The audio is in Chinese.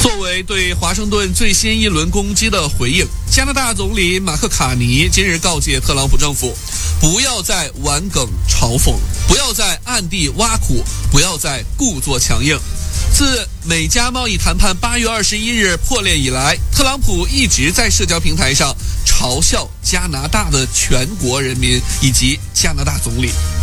作为对华盛顿最新一轮攻击的回应，加拿大总理马克卡尼今日告诫特朗普政府，不要再玩梗嘲讽，不要再暗地挖苦，不要再故作强硬。自美加贸易谈判8月21日破裂以来，特朗普一直在社交平台上嘲笑加拿大的全国人民以及加拿大总理。